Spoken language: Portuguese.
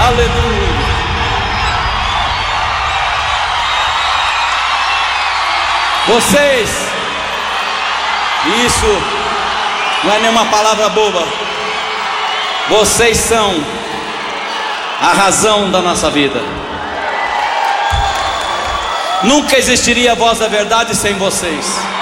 Aleluia. Vocês, isso não é nenhuma palavra boba. Vocês são a razão da nossa vida. Nunca existiria a voz da verdade sem vocês.